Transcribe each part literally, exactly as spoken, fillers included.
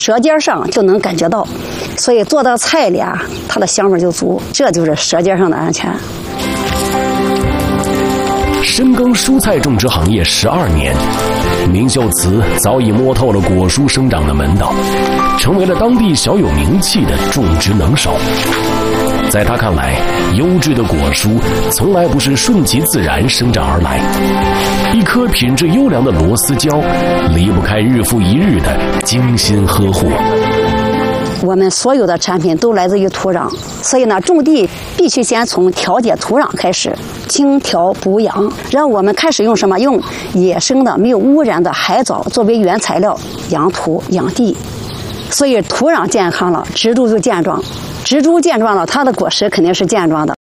舌尖上就能感觉到，所以做到菜里啊，它的香味就足，这就是舌尖上的安全。 深耕蔬菜种植行业十二年，明秀慈早已摸透了果蔬生长的门道，成为了当地小有名气的种植能手。在他看来，优质的果蔬从来不是顺其自然生长而来，一颗品质优良的螺丝椒离不开日复一日的精心呵护。 我们所有的产品都来自于土壤，所以呢，种地必须先从调节土壤开始，清调补养。然后我们开始用什么？用野生的、没有污染的海藻作为原材料养土养地，所以土壤健康了，植株就健壮，植株健壮了，它的果实肯定是健壮的。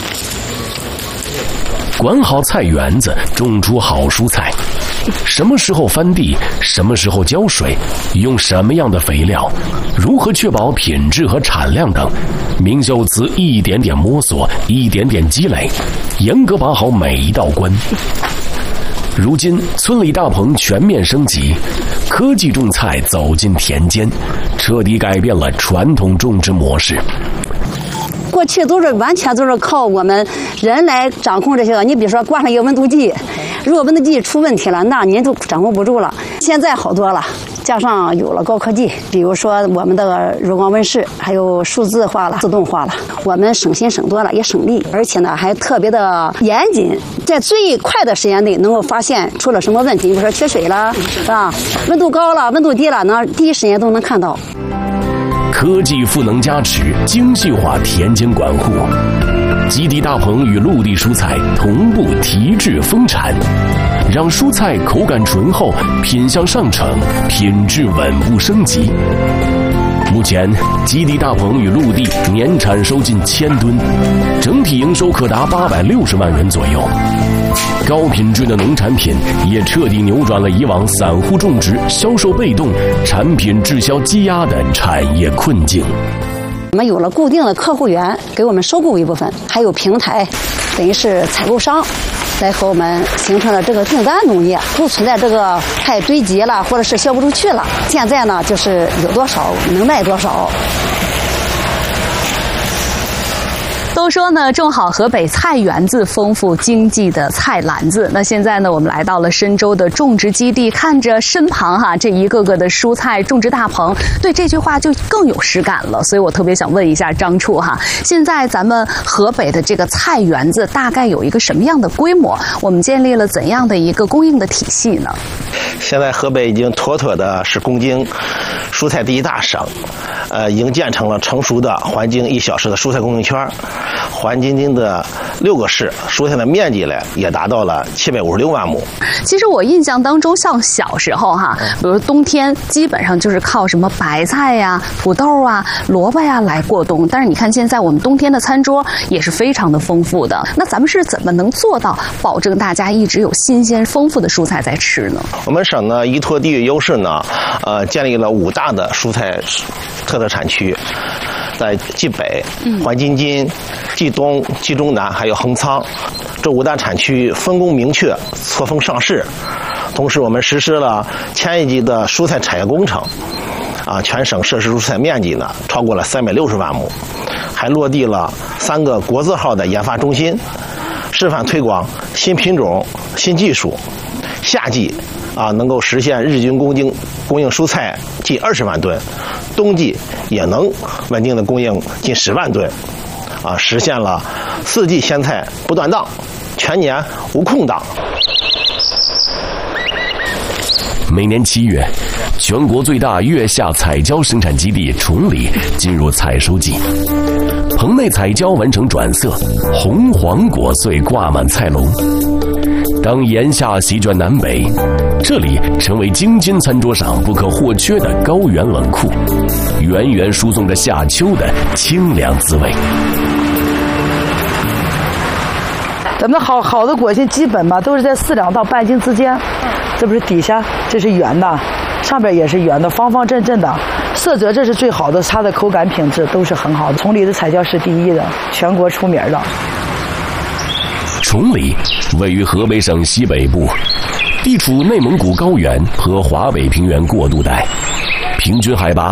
管好菜园子，种出好蔬菜。什么时候翻地，什么时候浇水，用什么样的肥料，如何确保品质和产量等，明秀慈一点点摸索，一点点积累，严格把好每一道关。如今村里大棚全面升级，科技种菜走进田间，彻底改变了传统种植模式。 过去都是完全都是靠我们人来掌控这些的。你比如说挂上一个温度计，如果温度计出问题了，那您就掌控不住了。现在好多了，加上有了高科技，比如说我们的柔光温室，还有数字化了、自动化了，我们省心省多了，也省力，而且呢还特别的严谨，在最快的时间内能够发现出了什么问题，比如说缺水了，是吧？温度高了、温度低了，能第一时间都能看到。 科技赋能加持，精细化田间管护，基地大棚与陆地蔬菜同步提质丰产，让蔬菜口感醇厚，品相上乘，品质稳步升级。目前，基地大棚与陆地年产收近千吨，整体营收可达八百六十万元左右。高品质的农产品也彻底扭转了以往散户种植、销售被动、产品滞销积压的产业困境。 我们有了固定的客户源，给我们收购一部分，还有平台，等于是采购商，来和我们形成了这个订单农业，不存在这个太堆积了，或者是销不出去了。现在呢，就是有多少能卖多少。 都说呢，种好河北菜园子，丰富经济的菜篮子。那现在呢，我们来到了深州的种植基地，看着身旁哈这一个个的蔬菜种植大棚，对这句话就更有实感了。所以我特别想问一下张处哈，现在咱们河北的这个菜园子大概有一个什么样的规模？我们建立了怎样的一个供应的体系呢？ 现在河北已经妥妥的是供经蔬菜第一大省，呃，已经建成了成熟的环京一小时的蔬菜供应圈。环京津的六个市蔬菜的面积呢，也达到了七百五十六万亩。 其实我印象当中，像小时候哈，比如冬天基本上就是靠什么白菜呀、土豆啊、萝卜呀来过冬。但是你看现在我们冬天的餐桌也是非常的丰富的。那咱们是怎么能做到保证大家一直有新鲜丰富的蔬菜在吃呢？ 我们省呢依托地域优势呢，呃，建立了五大的蔬菜特色产区。在冀北、环京津、冀东、冀中南，还有横仓，这五大产区分工明确，错峰上市。同时，我们实施了千亿级的蔬菜产业工程，啊，全省设施蔬菜面积呢超过了三百六十万亩，还落地了三个国字号的研发中心，示范推广新品种、新技术。夏季啊，能够实现日均供应供应蔬菜近二十万吨，冬季也能稳定的供应近十万吨，啊，实现了四季鲜菜不断档，全年无空档。 每年七月，全国最大月下彩椒生产基地崇礼进入采收季，棚内彩椒完成转色，红黄果穗挂满菜笼。当炎夏席卷南北，这里成为京津餐桌上不可或缺的高原冷库，源源输送着夏秋的清凉滋味。 咱们好好的果心基本吧都是在四两到半斤之间，这不是底下这是圆的，上边也是圆的，方方正正的，色泽这是最好的，它的口感品质都是很好的。崇礼的彩椒是第一的，全国出名的。 崇礼位于河北省西北部，地处内蒙古高原和华北平原过渡带， 平均海拔